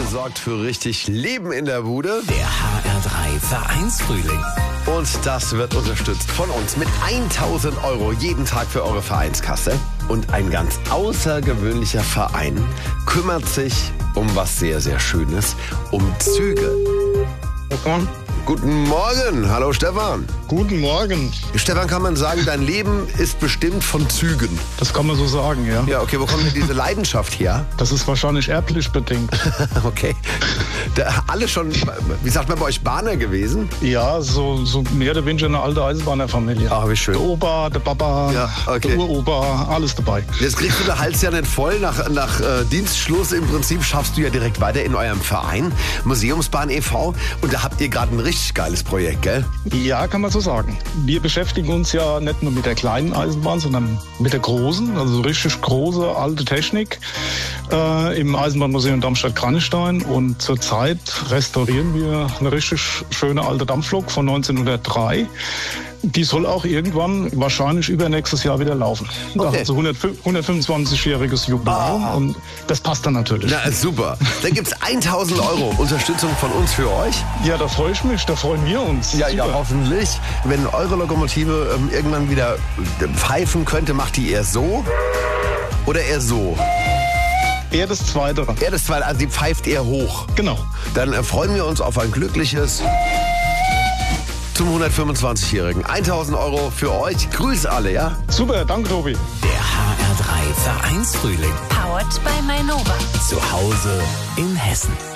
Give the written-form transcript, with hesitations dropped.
sorgt für richtig Leben in der Bude. Der HR3 Vereinsfrühling. Und das wird unterstützt von uns mit 1.000 € jeden Tag für eure Vereinskasse. Und ein ganz außergewöhnlicher Verein kümmert sich um was sehr, sehr Schönes, um Züge. Stefan? Guten Morgen, hallo Stefan. Guten Morgen. Stefan, kann man sagen, dein Leben ist bestimmt von Zügen? Das kann man so sagen, ja. Ja, okay, wo kommt denn diese Leidenschaft her? Das ist wahrscheinlich erblich bedingt. Okay. Alle schon, wie sagt man bei euch, Bahner gewesen? Ja, so mehr oder weniger eine alte Eisenbahnerfamilie. Ach, wie schön. Der Opa, der Papa, Ja, okay. der Uropa, alles dabei. Jetzt kriegst du den Hals ja nicht voll. Nach Dienstschluss im Prinzip schaffst du ja direkt weiter in eurem Verein, Museumsbahn e.V. Und da habt ihr gerade ein richtig geiles Projekt, gell? Ja, kann man so sagen. Wir beschäftigen uns ja nicht nur mit der kleinen Eisenbahn, sondern mit der großen, also richtig große alte Technik im Eisenbahnmuseum Darmstadt-Kranichstein. Und zurzeit restaurieren wir eine richtig schöne alte Dampflok von 1903. Die soll auch irgendwann, wahrscheinlich übernächstes Jahr wieder laufen. Okay. Also 125-jähriges Jubiläum und das passt dann natürlich. Na, super. Dann gibt's 1.000 € Unterstützung von uns für euch. Ja, da freue ich mich, da freuen wir uns. Ja, Super. hoffentlich. Wenn eure Lokomotive irgendwann wieder pfeifen könnte, macht die eher so oder eher so? Eher das Zweite. Eher das Zweite, also die pfeift eher hoch. Genau. Dann freuen wir uns auf ein glückliches zum 125-Jährigen. 1.000 € für euch. Grüß alle, ja? Super, danke Tobi. Der HR3 Vereinsfrühling. Powered by Mainova. Zu Hause in Hessen.